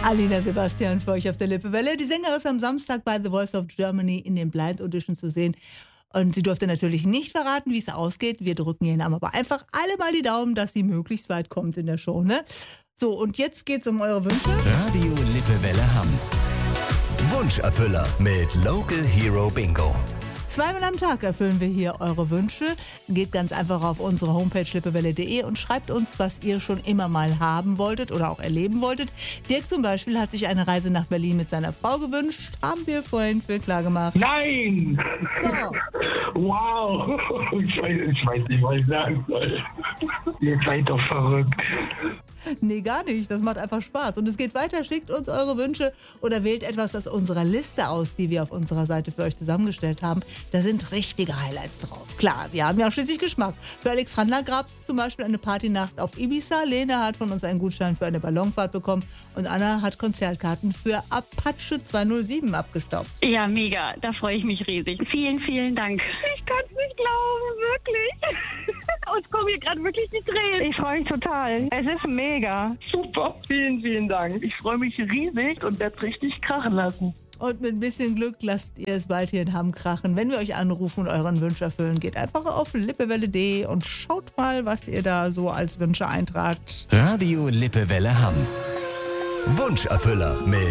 Alina Sebastian für euch auf der Lippewelle. Die Sängerin ist am Samstag bei The Voice of Germany in den Blind Audition zu sehen. Und sie durfte natürlich nicht verraten, wie es ausgeht. Wir drücken ihren Namen aber einfach alle mal die Daumen, dass sie möglichst weit kommt in der Show, ne? So, und jetzt geht's um eure Wünsche. Radio Lippewelle Hamm. Wunscherfüller mit Local Hero Bingo. Zweimal am Tag erfüllen wir hier eure Wünsche. Geht ganz einfach auf unsere Homepage lippewelle.de und schreibt uns, was ihr schon immer mal haben wolltet oder auch erleben wolltet. Dirk zum Beispiel hat sich eine Reise nach Berlin mit seiner Frau gewünscht. Haben wir vorhin für klar gemacht. Nein! So. Wow! Ich weiß nicht, was ich sagen soll. Ihr seid doch verrückt. Nee, gar nicht. Das macht einfach Spaß. Und es geht weiter. Schickt uns eure Wünsche oder wählt etwas aus unserer Liste aus, die wir auf unserer Seite für euch zusammengestellt haben. Da sind richtige Highlights drauf. Klar, wir haben ja auch schließlich Geschmack. Für Alexandra gab es zum Beispiel eine Partynacht auf Ibiza. Lena hat von uns einen Gutschein für eine Ballonfahrt bekommen. Und Anna hat Konzertkarten für Apache 207 abgestaubt. Ja, mega. Da freue ich mich riesig. Vielen, vielen Dank. Ich kann es nicht glauben, wirklich. Uns kommen hier gerade wirklich die Tränen. Ich freue mich total. Es ist mega. Super, vielen, vielen Dank. Ich freue mich riesig und werde es richtig krachen lassen. Und mit ein bisschen Glück lasst ihr es bald hier in Hamm krachen. Wenn wir euch anrufen und euren Wunsch erfüllen, geht einfach auf lippewelle.de und schaut mal, was ihr da so als Wünsche eintragt. Radio Lippewelle Hamm. Wunscherfüller mit